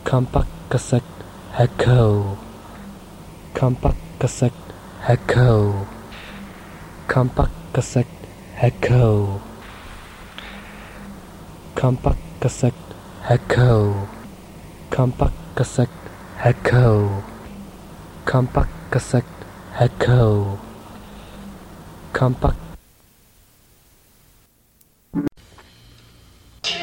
Compact cassette echo. Compact cassette echo. Compact cassette echo. Compact cassette echo. Compact cassette echo. Compact cassette echo. Compact